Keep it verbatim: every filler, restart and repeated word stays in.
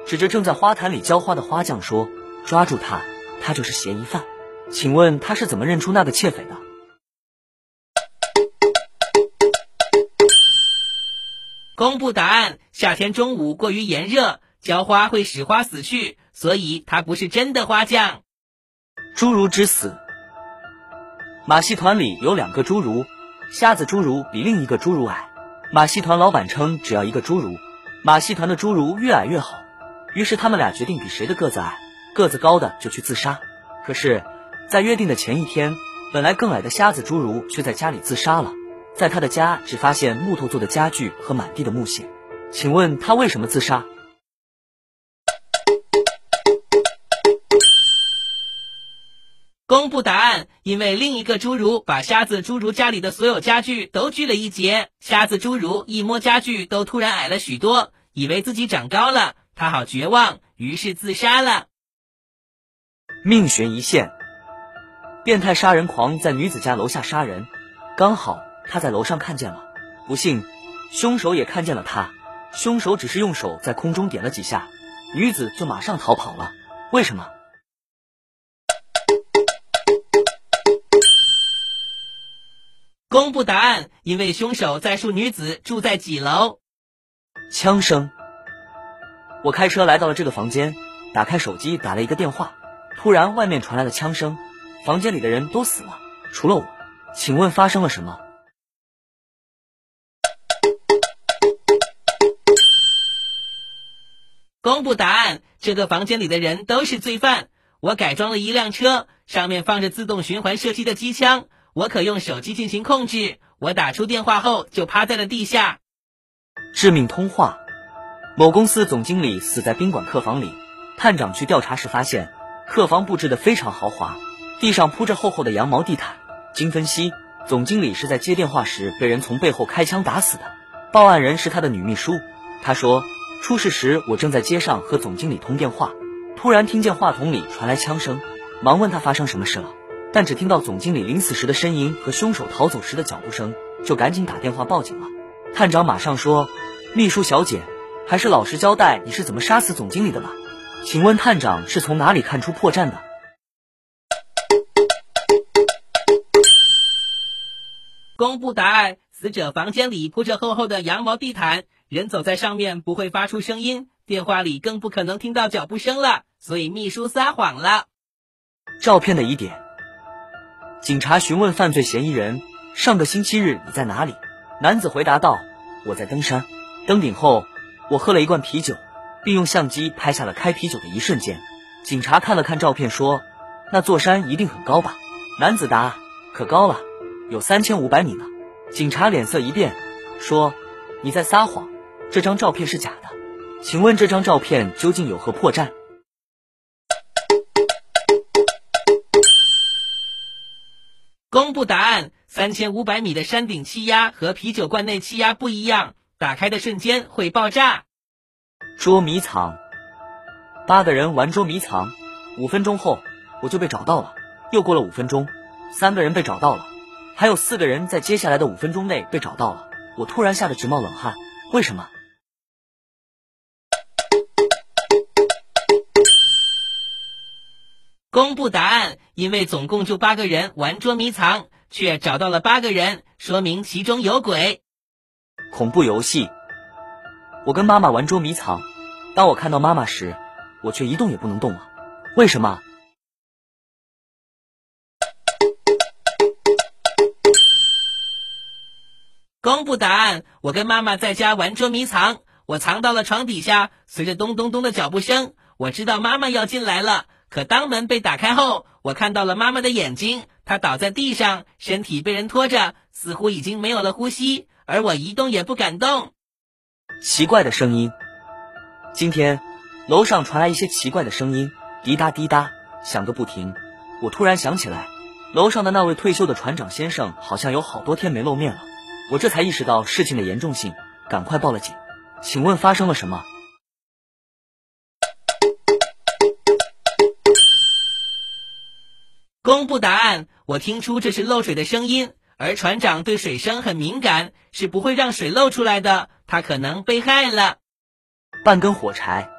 指着正在花坛里浇花的花匠说：“抓住他，他就是嫌疑犯。请问他是怎么认出那个窃匪的？” 公布答案：夏天中午过于炎热，浇花会使花死去，所以他不是真的花匠。 侏儒之死。马戏团里有两个侏儒，瞎子侏儒比另一个侏儒矮。马戏团老板称，只要一个侏儒，马戏团的侏儒越矮越好。于是他们俩决定比谁的个子矮，个子高的就去自杀。可是，在约定的前一天，本来更矮的瞎子侏儒却在家里自杀了。在他的家只发现木头做的家具和满地的木屑。请问他为什么自杀？ 公布答案：因为另一个侏儒把瞎子侏儒家里的所有家具都锯了一截，瞎子侏儒一摸家具都突然矮了许多，以为自己长高了，他好绝望，于是自杀了。 命悬一线。变态杀人狂在女子家楼下杀人，刚好他在楼上看见了，不幸凶手也看见了他。凶手只是用手在空中点了几下，女子就马上逃跑了。为什么？ 公布答案：因为凶手在述女子住在几楼。 枪声。我开车来到了这个房间，打开手机打了一个电话，突然外面传来了枪声，房间里的人都死了，除了我。请问发生了什么？ 公布答案：这个房间里的人都是罪犯。我改装了一辆车，上面放着自动循环射击的机枪，我可用手机进行控制。我打出电话后就趴在了地下。 致命通话。某公司总经理死在宾馆客房里，探长去调查时发现，客房布置得非常豪华，地上铺着厚厚的羊毛地毯。经分析，总经理是在接电话时被人从背后开枪打死的。报案人是他的女秘书，他说，出事时我正在街上和总经理通电话，突然听见话筒里传来枪声，忙问他发生什么事了，但只听到总经理临死时的呻吟和凶手逃走时的脚步声，就赶紧打电话报警了。探长马上说，秘书小姐，还是老实交代你是怎么杀死总经理的吧。请问探长是从哪里看出破绽的？ 公布答案：死者房间里铺着厚厚的羊毛地毯，人走在上面不会发出声音，电话里更不可能听到脚步声了，所以秘书撒谎了。 照片的疑点。警察询问犯罪嫌疑人，上个星期日你在哪里？男子回答道，我在登山，登顶后我喝了一罐啤酒，并用相机拍下了开啤酒的一瞬间。警察看了看照片说，那座山一定很高吧？男子答，可高了，有三千五百米呢。警察脸色一变，说，你在撒谎，这张照片是假的。请问这张照片究竟有何破绽？ 公布答案：三千五百米的山顶气压和啤酒罐内气压不一样，打开的瞬间会爆炸。 捉迷藏。八个人玩捉迷藏，五分钟后我就被找到了。又过了五分钟，三个人被找到了，还有四个人在接下来的五分钟内被找到了。我突然吓得直冒冷汗，为什么？ 公布答案：因为总共就八个人玩捉迷藏，却找到了八个人，说明其中有鬼。 恐怖游戏。我跟妈妈玩捉迷藏，当我看到妈妈时，我却一动也不能动了。为什么？ 公布答案：我跟妈妈在家玩捉迷藏，我藏到了床底下，随着咚咚咚的脚步声，我知道妈妈要进来了。可当门被打开后，我看到了妈妈的眼睛，她倒在地上，身体被人拖着，似乎已经没有了呼吸，而我一动也不敢动。 奇怪的声音。今天楼上传来一些奇怪的声音，滴答滴答响个不停。我突然想起来，楼上的那位退休的船长先生好像有好多天没露面了。我这才意识到事情的严重性，赶快报了警。请问发生了什么？ 公布答案：我听出这是漏水的声音，而船长对水声很敏感，是不会让水漏出来的，他可能被害了。 半根火柴。